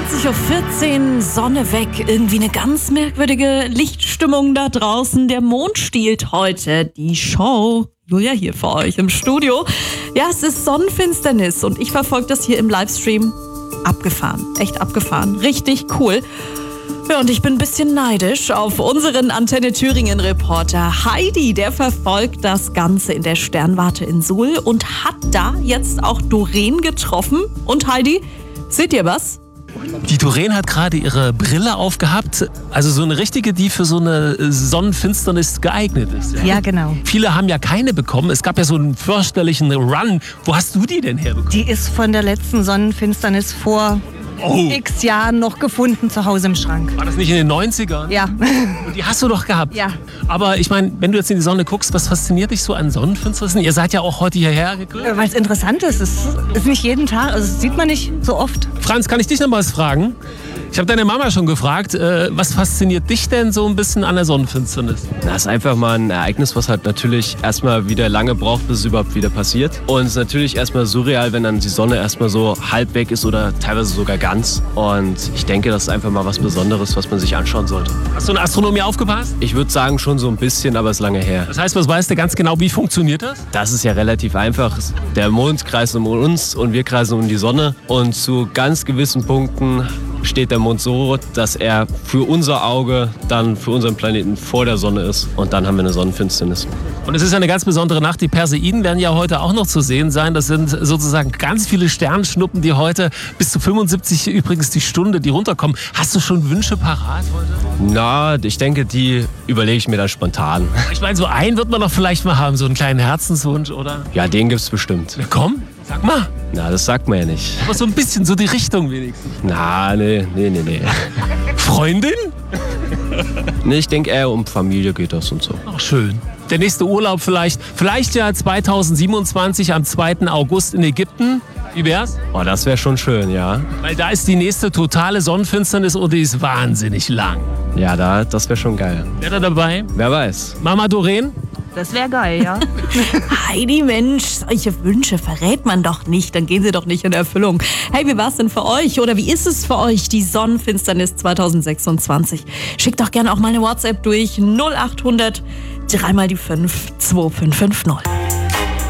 20:14 Uhr, Sonne weg. Irgendwie eine ganz merkwürdige Lichtstimmung da draußen. Der Mond stiehlt heute die Show. Julia hier für euch im Studio. Ja, es ist Sonnenfinsternis und ich verfolge das hier im Livestream. Abgefahren, echt abgefahren. Richtig cool. Ja, und ich bin ein bisschen neidisch auf unseren Antenne Thüringen-Reporter Heidi. Der verfolgt das Ganze in der Sternwarte in Suhl und hat da jetzt auch Doreen getroffen. Und Heidi, seht ihr was? Die Doreen hat gerade ihre Brille aufgehabt, also so eine richtige, die für so eine Sonnenfinsternis geeignet ist. Ja, genau. Viele haben ja keine bekommen. Es gab ja so einen fürchterlichen Run. Wo hast du die denn herbekommen? Die ist von der letzten Sonnenfinsternis vor x Jahren noch gefunden zu Hause im Schrank. War das nicht in den 90ern? Ja. Und die hast du doch gehabt. Ja. Aber ich meine, wenn du jetzt in die Sonne guckst, was fasziniert dich so an Sonnenfinsternissen? Ihr seid ja auch heute hierher gekommen. Weil es interessant ist. Es ist nicht jeden Tag, also das sieht man nicht so oft. Franz, kann ich dich noch mal was fragen? Ich habe deine Mama schon gefragt, was fasziniert dich denn so ein bisschen an der Sonnenfinsternis? Das ist einfach mal ein Ereignis, was halt natürlich erstmal wieder lange braucht, bis es überhaupt wieder passiert. Und es ist natürlich erstmal surreal, wenn dann die Sonne erstmal so halb weg ist oder teilweise sogar ganz. Und ich denke, das ist einfach mal was Besonderes, was man sich anschauen sollte. Hast du in Astronomie aufgepasst? Ich würde sagen, schon so ein bisschen, aber es ist lange her. Das heißt, was weißt du ganz genau, wie funktioniert das? Das ist ja relativ einfach. Der Mond kreist um uns und wir kreisen um die Sonne. Und zu ganz gewissen Punkten steht der Mond so, dass er für unser Auge dann für unseren Planeten vor der Sonne ist. Und dann haben wir eine Sonnenfinsternis. Und es ist eine ganz besondere Nacht. Die Perseiden werden ja heute auch noch zu sehen sein. Das sind sozusagen ganz viele Sternschnuppen, die heute bis zu 75 übrigens die Stunde, die runterkommen. Hast du schon Wünsche parat heute? Na, ich denke, die überlege ich mir dann spontan. Ich meine, so einen wird man doch vielleicht mal haben, so einen kleinen Herzenswunsch, oder? Ja, den gibt's bestimmt. Na komm, sag mal. Na, das sagt man ja nicht. Aber so ein bisschen, so die Richtung wenigstens. Na, nee. Freundin? Nee, ich denke eher um Familie geht das und so. Ach, schön. Der nächste Urlaub vielleicht ja 2027 am 2. August in Ägypten. Wie wär's? Oh, das wäre schon schön, ja. Weil da ist die nächste totale Sonnenfinsternis und die ist wahnsinnig lang. Ja, das wäre schon geil. Wer da dabei? Wer weiß. Mama Doreen? Das wäre geil, ja. Heidi, Mensch, solche Wünsche verrät man doch nicht, dann gehen sie doch nicht in Erfüllung. Hey, wie war's denn für euch oder wie ist es für euch, die Sonnenfinsternis 2026? Schickt doch gerne auch mal eine WhatsApp durch 0800 3 mal die 5 2550.